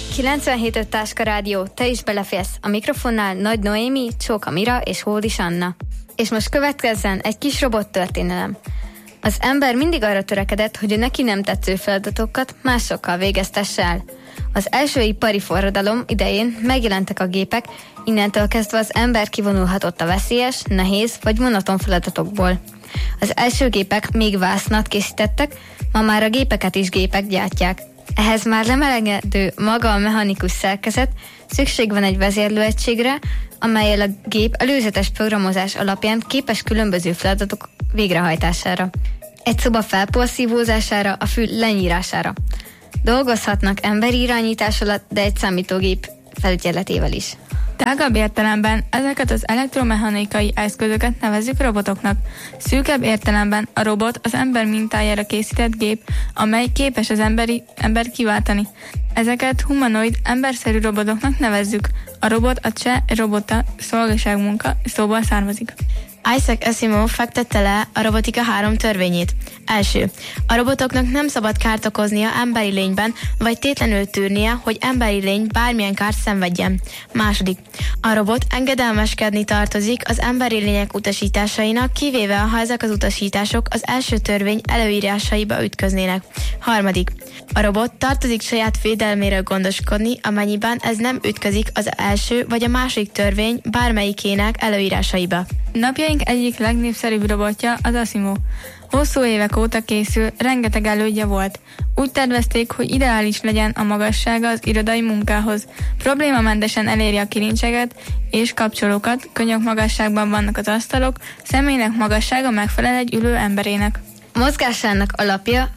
97.5 Táska Rádió, te is beleférsz. A mikrofonnál Nagy Noémi, Csóka Mira és Hódis Anna. És most következzen egy kis robot történelem. Az ember mindig arra törekedett, hogy a neki nem tetsző feladatokat másokkal végeztesse el. Az első ipari forradalom idején megjelentek a gépek, innentől kezdve az ember kivonulhatott a veszélyes, nehéz vagy monoton feladatokból. Az első gépek még vásznat készítettek, ma már a gépeket is gépek gyártják. Ehhez már nem elegendő maga a mechanikus szerkezet, szükség van egy vezérlőegységre, amellyel a gép előzetes programozás alapján képes különböző feladatok végrehajtására. Egy szoba felporszívózására, a fül lenyírására. Dolgozhatnak emberi irányítás alatt, de egy számítógép felügyeletével is. Tágabb értelemben ezeket az elektromechanikai eszközöket nevezzük robotoknak. Szűkebb értelemben a robot az ember mintájára készített gép, amely képes az ember kiváltani. Ezeket humanoid, emberszerű robotoknak nevezzük. A robot a cseh robota szolgaságmunka szóból származik. Isaac Asimov fektette le a robotika 3 törvényét. Első. A robotoknak nem szabad kárt okoznia emberi lényben, vagy tétlenül tűrnie, hogy emberi lény bármilyen kárt szenvedjen. Második. A robot engedelmeskedni tartozik az emberi lények utasításainak, kivéve ha ezek az utasítások az első törvény előírásaiba ütköznének. Harmadik. A robot tartozik saját védelméről gondoskodni, amennyiben ez nem ütközik az első vagy a második törvény bármelyikének előírásaiba. Napjaink egyik legnépszerűbb robotja az Asimov. Hosszú évek óta készül, rengeteg elődje volt. Úgy tervezték, hogy ideális legyen a magassága az irodai munkához. Problémamentesen eléri a kilincseket és kapcsolókat, könyök magasságban vannak az asztalok, személynek magassága megfelel egy ülő emberének. Mozgásának alapja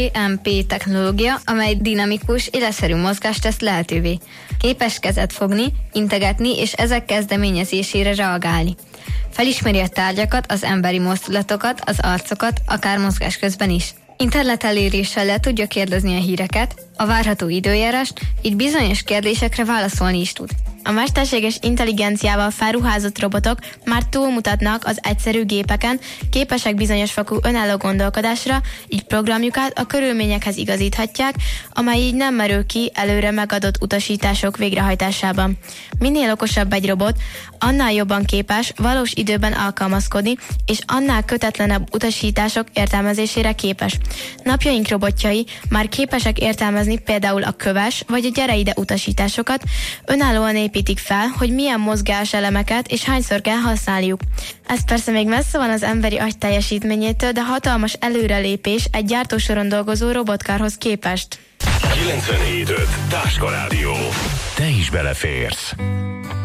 ZMP technológia, amely dinamikus, éleszszerű mozgást tesz lehetővé. Képes kezet fogni, integetni és ezek kezdeményezésére reagálni. Felismeri a tárgyakat, az emberi mozdulatokat, az arcokat, akár mozgás közben is. Internet eléréssel le tudja kérdezni a híreket, a várható időjárást, így bizonyos kérdésekre válaszolni is tud. A mesterséges intelligenciával felruházott robotok már túlmutatnak az egyszerű gépeken, képesek bizonyos fokú önálló gondolkodásra, így programjukat a körülményekhez igazíthatják, amely így nem merül ki előre megadott utasítások végrehajtásában. Minél okosabb egy robot, annál jobban képes valós időben alkalmazkodni, és annál kötetlenebb utasítások értelmezésére képes. Napjaink robotjai már képesek értelmezni például a köves vagy a gyere ide utasításokat, önállóan építik fel, hogy milyen mozgáselemeket és hányszor kell használniuk. Ez persze még messze van az emberi agy teljesítményétől, de hatalmas előrelépés egy gyártósoron dolgozó robotkárhoz képest. 97.5 Táska Rádió. Te is beleférsz.